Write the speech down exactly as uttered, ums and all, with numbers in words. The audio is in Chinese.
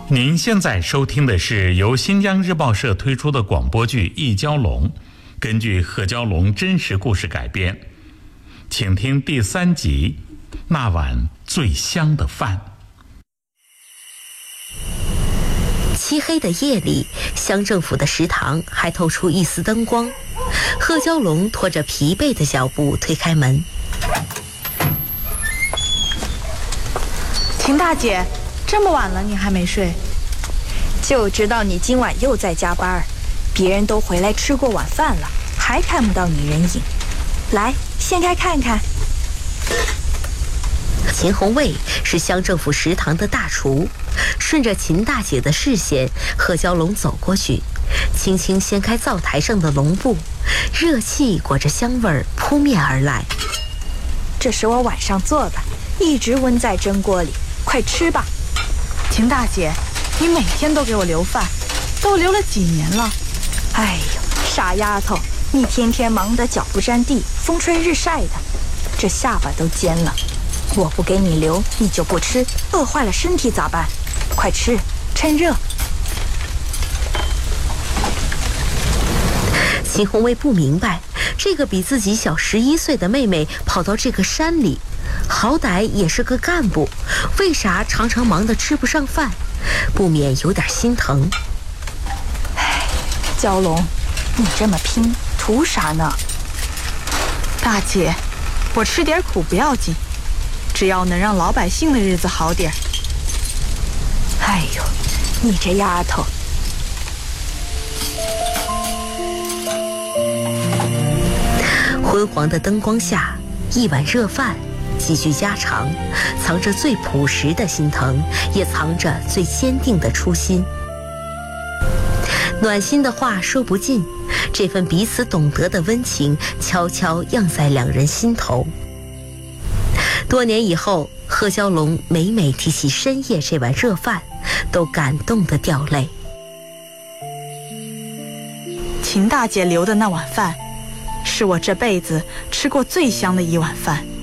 您现在收听的是由新疆日报社推出的广播剧《一蛟龙》，根据贺蛟龙真实故事改编，请听第三集《那碗最香的饭》。 漆黑的夜里，乡政府的食堂还透出一丝灯光。贺蛟龙拖着疲惫的脚步推开门。 秦大姐，这么晚了你还没睡？ 就知道你今晚又在加班，别人都回来吃过晚饭了，还看不到你人影。来，掀开看看。 秦红卫是乡政府食堂的大厨，顺着秦大姐的视线，贺蛟龙走过去，轻轻掀开灶台上的笼布，热气裹着香味儿扑面而来。 这是我晚上做的，一直温在蒸锅里，快吃吧。 秦大姐，你每天都给我留饭，都留了几年了。 哎呦，傻丫头，你天天忙得脚不沾地，风吹日晒的，这下巴都尖了。我不给你留，你就不吃，饿坏了身体咋办？快吃，趁热。 秦红卫不明白，这个比自己小十一岁的妹妹跑到这个山里，好歹也是个干部，为啥常常忙得吃不上饭？不免有点心疼。 唉，蛟龙，你这么拼，图啥呢？ 大姐，我吃点苦不要紧，只要能让老百姓的日子好点。 哎呦，你这丫头！ 昏黄的灯光下，一碗热饭，几句家常，藏着最朴实的心疼，也藏着最坚定的初心。暖心的话说不尽，这份彼此懂得的温情悄悄漾在两人心头。多年以后，贺蛟龙每每提起深夜这碗热饭，都感动得掉泪。 秦大姐留的那碗饭，是我这辈子吃过最香的一碗饭。